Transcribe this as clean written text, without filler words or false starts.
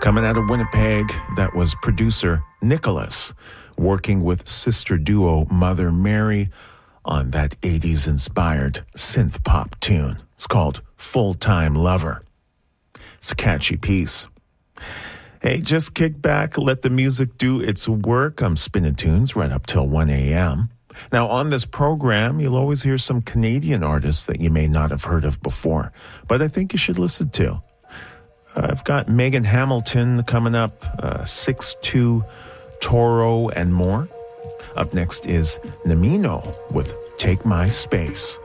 Coming out of Winnipeg, that was producer Nicholas, working with sister duo Mother Mary on that 80s-inspired synth pop tune. It's called Full-Time Lover. It's a catchy piece. Hey, just kick back, let the music do its work. I'm spinning tunes right up till 1 a.m. Now, on this program, you'll always hear some Canadian artists that you may not have heard of before, but I think you should listen to. I've got Megan Hamilton coming up, 6'2", Toro, and more. Up next is Namino with Take My Space.